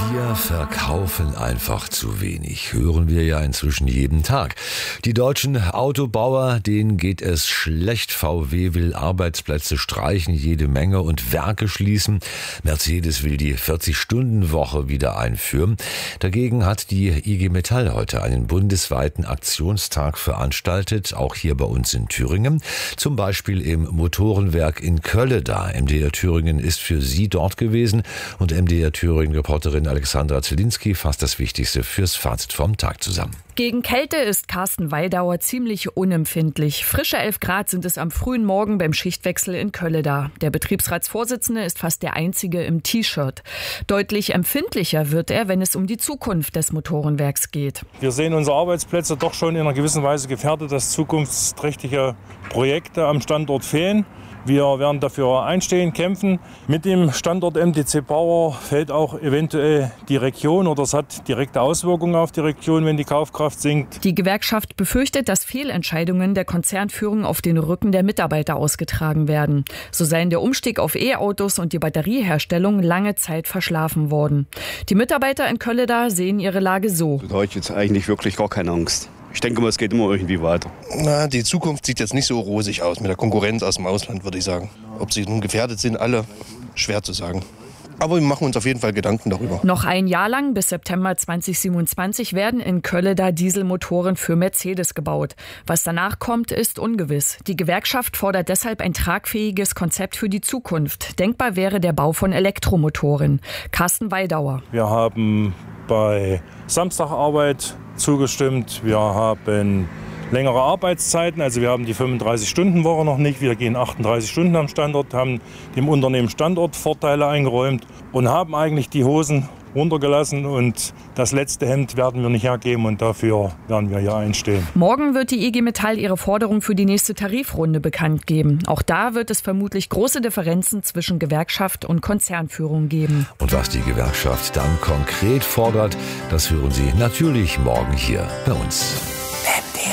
Wir verkaufen einfach zu wenig, hören wir ja inzwischen jeden Tag. Die deutschen Autobauer, denen geht es schlecht. VW will Arbeitsplätze streichen, jede Menge und Werke schließen. Mercedes will die 40-Stunden-Woche wieder einführen. Dagegen hat die IG Metall heute einen bundesweiten Aktionstag veranstaltet, auch hier bei uns in Thüringen. Zum Beispiel im Motorenwerk in Kölleda. MDR Thüringen ist für Sie dort gewesen und MDR Thüringen-Reporterin Alexandra Zielinski fasst das Wichtigste fürs Fazit vom Tag zusammen. Gegen Kälte ist Carsten Weidauer ziemlich unempfindlich. Frische 11 Grad sind es am frühen Morgen beim Schichtwechsel in Kölleda. Der Betriebsratsvorsitzende ist fast der Einzige im T-Shirt. Deutlich empfindlicher wird er, wenn es um die Zukunft des Motorenwerks geht. Wir sehen unsere Arbeitsplätze doch schon in einer gewissen Weise gefährdet, dass zukunftsträchtige Projekte am Standort fehlen. Wir werden dafür einstehen, kämpfen. Mit dem Standort MDC Power fällt auch eventuell die Region oder es hat direkte Auswirkungen auf die Region, wenn die Kaufkraft sinkt. Die Gewerkschaft befürchtet, dass Fehlentscheidungen der Konzernführung auf den Rücken der Mitarbeiter ausgetragen werden. So seien der Umstieg auf E-Autos und die Batterieherstellung lange Zeit verschlafen worden. Die Mitarbeiter in Kölleda sehen ihre Lage so. Da habe ich jetzt eigentlich wirklich gar keine Angst. Ich denke mal, es geht immer irgendwie weiter. Die Zukunft sieht jetzt nicht so rosig aus mit der Konkurrenz aus dem Ausland, würde ich sagen. Ob sie nun gefährdet sind, alle, schwer zu sagen. Aber wir machen uns auf jeden Fall Gedanken darüber. Noch ein Jahr lang, bis September 2027, werden in Kölleda Dieselmotoren für Mercedes gebaut. Was danach kommt, ist ungewiss. Die Gewerkschaft fordert deshalb ein tragfähiges Konzept für die Zukunft. Denkbar wäre der Bau von Elektromotoren. Carsten Weidauer. Wir haben bei Samstagarbeit zugestimmt. Wir haben längere Arbeitszeiten, also wir haben die 35-Stunden-Woche noch nicht. Wir gehen 38 Stunden am Standort, haben dem Unternehmen Standortvorteile eingeräumt und haben eigentlich die Hosen runtergelassen und das letzte Hemd werden wir nicht hergeben und dafür werden wir hier einstehen. Morgen wird die IG Metall ihre Forderung für die nächste Tarifrunde bekannt geben. Auch da wird es vermutlich große Differenzen zwischen Gewerkschaft und Konzernführung geben. Und was die Gewerkschaft dann konkret fordert, das hören Sie natürlich morgen hier bei uns.